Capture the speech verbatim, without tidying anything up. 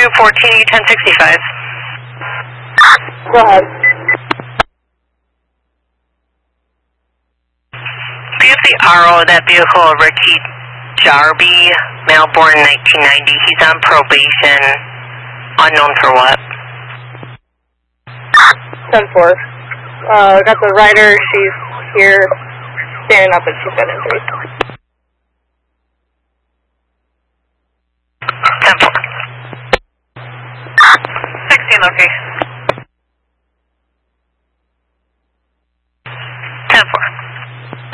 two fourteen ten sixty-five. Go ahead. Do you have the R O of that vehicle, Ricky Jarby, male born nineteen ninety. He's on probation, unknown for what? ten four. Uh, got the rider, she's here, standing up and she's been injured. ten four. sixteen location.